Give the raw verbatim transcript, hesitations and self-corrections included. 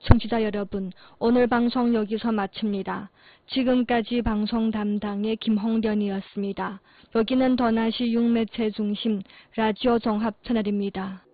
청취자 여러분, 오늘 방송 여기서 마칩니다. 지금까지 방송 담당의 김홍련이었습니다. 여기는 더나시 육매체 중심 라디오 종합 채널입니다.